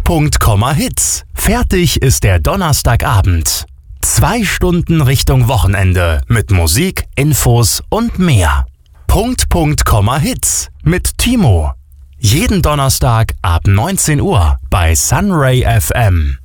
Punkt, Hits. Fertig ist der Donnerstagabend. 2 Stunden Richtung Wochenende mit Musik, Infos und mehr. Punkt, Hits mit Timo. Jeden Donnerstag ab 19 Uhr bei Sunray FM.